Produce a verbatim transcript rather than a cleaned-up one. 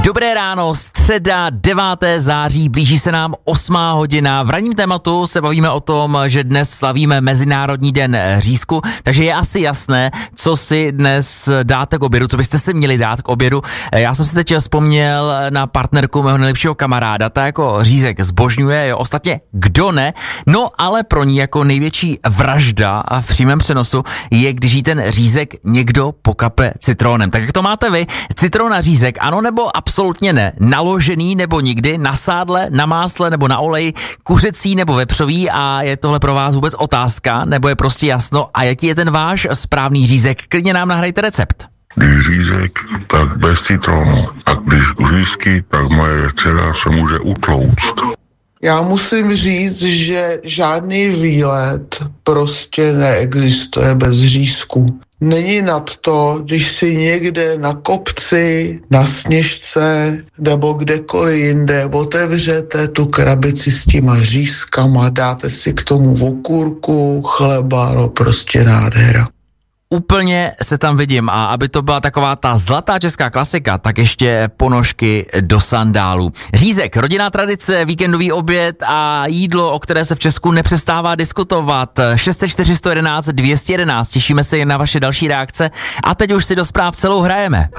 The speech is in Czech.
Dobré ráno, středa devátého září, blíží se nám osmá hodina. V ranním tématu se bavíme o tom, že dnes slavíme Mezinárodní den řízku, takže je asi jasné, co si dnes dáte k obědu, co byste si měli dát k obědu. Já jsem si teď vzpomněl na partnerku mého nejlepšího kamaráda, ta jako řízek zbožňuje, jo, ostatně kdo ne, no ale pro ní jako největší vražda a v přímém přenosu je, když jí ten řízek někdo pokape citronem. Tak jak to máte vy? Citron a řízek, ano nebo absolutně ne? Naložený nebo nikdy? Na sádle, na másle nebo na oleji? Kuřecí nebo vepřový? A je tohle pro vás vůbec otázka? Nebo je prostě jasno? A jaký je ten váš správný řízek? Klidně nám nahrajte recept. Když řízek, tak bez citronu. A když řízky, tak moje dcera se může utlouct. Já musím říct, že žádný výlet prostě neexistuje bez řízku. Není nad to, když si někde na kopci, na sněžce nebo kdekoliv jinde otevřete tu krabici s těma řízkama, dáte si k tomu okurku, chleba, no prostě nádhera. Úplně se tam vidím a aby to byla taková ta zlatá česká klasika, tak ještě ponožky do sandálů. Řízek, rodinná tradice, víkendový oběd a jídlo, o které se v Česku nepřestává diskutovat. šest set čtyři sto jedenáct dvě stě jedenáct, těšíme se jen na vaše další reakce a teď už si do zpráv celou hrajeme.